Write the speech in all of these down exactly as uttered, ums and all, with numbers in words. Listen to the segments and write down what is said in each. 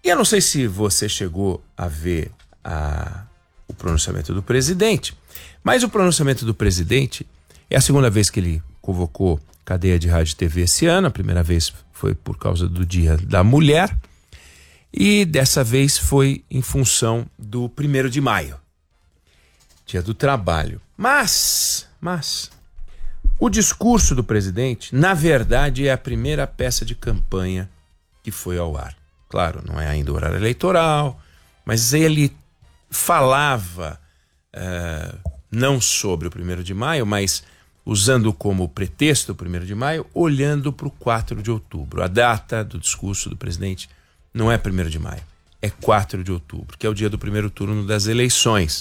E eu não sei se você chegou a ver a, o pronunciamento do presidente, mas o pronunciamento do presidente é a segunda vez que ele convocou cadeia de rádio e T V esse ano. A primeira vez foi por causa do Dia da Mulher e dessa vez foi em função do primeiro de maio, Dia do Trabalho. Mas, mas, o discurso do presidente, na verdade, é a primeira peça de campanha que foi ao ar. Claro, não é ainda horário eleitoral, mas ele falava uh, não sobre o primeiro de maio, mas usando como pretexto o primeiro de maio, olhando para o quatro de outubro. A data do discurso do presidente não é primeiro de maio, é quatro de outubro, que é o dia do primeiro turno das eleições.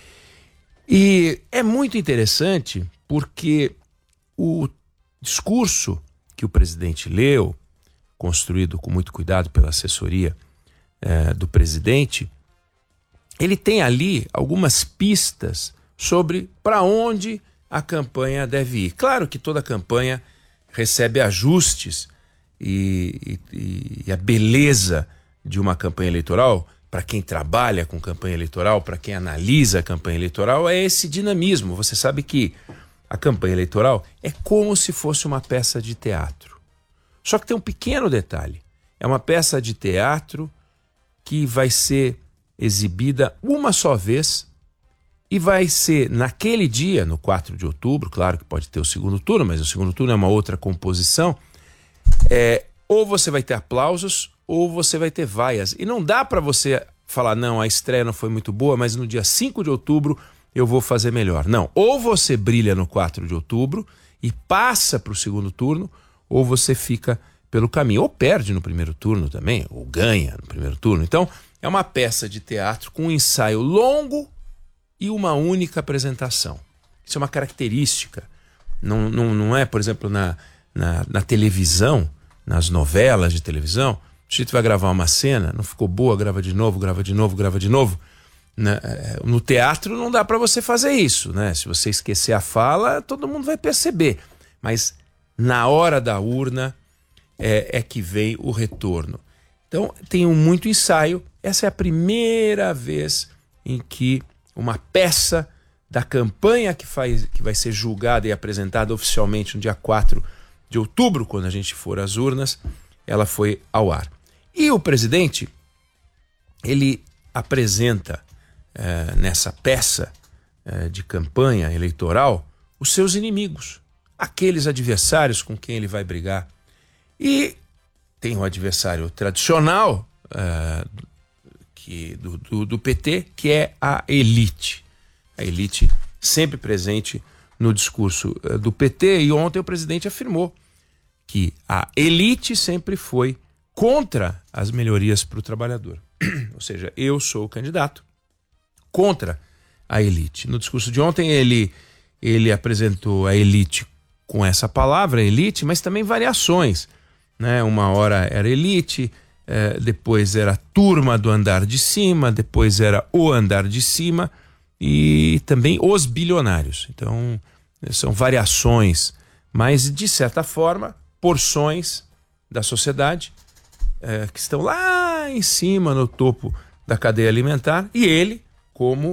E é muito interessante porque o discurso que o presidente leu, construído com muito cuidado pela assessoria eh, do presidente, ele tem ali algumas pistas sobre para onde a campanha deve ir. Claro que toda campanha recebe ajustes e, e, e a beleza de uma campanha eleitoral, para quem trabalha com campanha eleitoral, para quem analisa a campanha eleitoral, é esse dinamismo. Você sabe que a campanha eleitoral é como se fosse uma peça de teatro. Só que tem um pequeno detalhe. É uma peça de teatro que vai ser exibida uma só vez e vai ser naquele dia, no quatro de outubro, claro que pode ter o segundo turno, mas o segundo turno é uma outra composição, é, ou você vai ter aplausos ou você vai ter vaias. E não dá para você falar, não, a estreia não foi muito boa, mas no dia cinco de outubro eu vou fazer melhor. Não, ou você brilha no quatro de outubro e passa para o segundo turno, ou você fica pelo caminho, ou perde no primeiro turno também, ou ganha no primeiro turno. Então, é uma peça de teatro com um ensaio longo e uma única apresentação. Isso é uma característica. Não, não, não é, por exemplo, na, na, na televisão, nas novelas de televisão, o sujeito vai gravar uma cena, não ficou boa, grava de novo, grava de novo, grava de novo. Na, no teatro não dá para você fazer isso, né? Se você esquecer a fala, todo mundo vai perceber. Mas na hora da urna é, é que vem o retorno. Então, tem um muito ensaio. Essa é a primeira vez em que uma peça da campanha que, faz, que vai ser julgada e apresentada oficialmente no dia quatro de outubro, quando a gente for às urnas, ela foi ao ar. E o presidente, ele apresenta eh, nessa peça eh, de campanha eleitoral os seus inimigos, aqueles adversários com quem ele vai brigar. E tem o adversário tradicional uh, que, do, do, do P T, que é a elite. A elite sempre presente no discurso uh, do P T. E ontem o presidente afirmou que a elite sempre foi contra as melhorias para o trabalhador. Ou seja, eu sou o candidato contra a elite. No discurso de ontem ele, ele apresentou a elite com essa palavra, elite, mas também variações. Né? Uma hora era elite, eh, depois era turma do andar de cima, depois era o andar de cima e também os bilionários. Então, são variações, mas de certa forma, porções da sociedade eh, que estão lá em cima, no topo da cadeia alimentar, e ele como